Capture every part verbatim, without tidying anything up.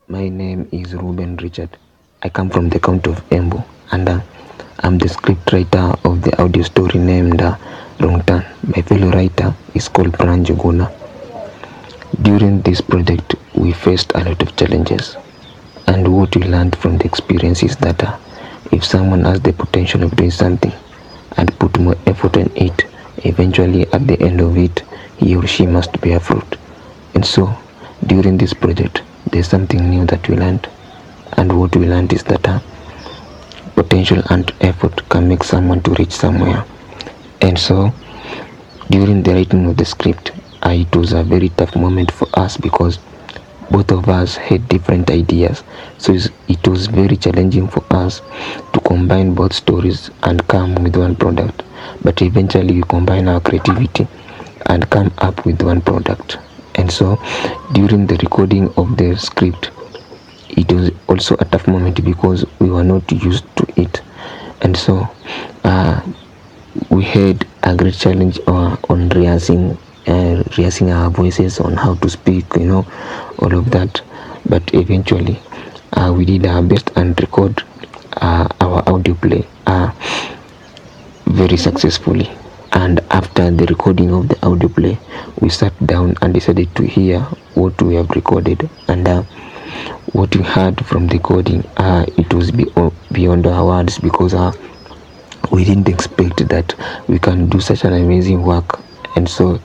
My name is Ruben Richard. I come from the county of Embu, and uh, I'm the script writer of the audio story named uh, Wrong Turn. My fellow writer is called Pran Juguna. During this project, we faced a lot of challenges, and what we learned from the experience is that uh, if someone has the potential of doing something and put more effort in it, eventually at the end of it, he or she must bear fruit. And so, during this project, there's something new that we learned, and what we learned is that uh, potential and effort can make someone to reach somewhere. And so, during the writing of the script, uh, it was a very tough moment for us because both of us had different ideas, so it was very challenging for us to combine both stories and come with one product. But eventually we combine our creativity and come up with one product. And so during the recording of the script, it was also a tough moment because we were not used to it. And so uh, we had a great challenge uh, on rehearsing uh, rehearsing our voices, on how to speak, you know, all of that. But eventually uh, we did our best and record uh, our audio play uh, very successfully. And after the recording of the audio play, we sat down and decided to hear what we have recorded. And uh, what we heard from the recording, uh, it was be- beyond our words because uh, we didn't expect that we can do such an amazing work. And so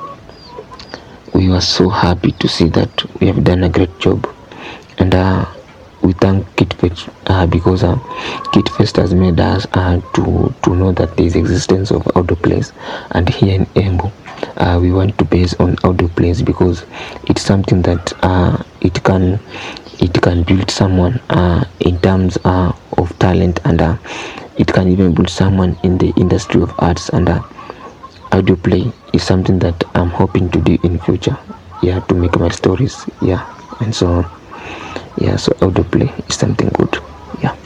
we were so happy to see that we have done a great job. And uh, we thank KitFest uh, because uh, KitFest has made us uh, to to know that there is existence of audio plays, and here in Embu, uh, we want to base on audio plays because it's something that uh, it can it can build someone uh, in terms uh, of talent, and uh, it can even build someone in the industry of arts. And uh, audio play is something that I'm hoping to do in future. Yeah, to make my stories. Yeah, and so on. Yeah, so audio play is something good. Yeah.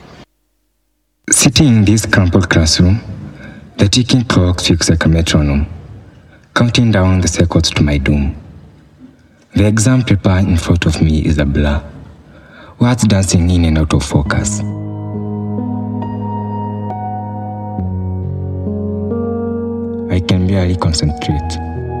Sitting in this crumpled classroom, the ticking clock speaks like a metronome, counting down the seconds to my doom. The exam paper in front of me is a blur, words dancing in and out of focus. I can barely concentrate.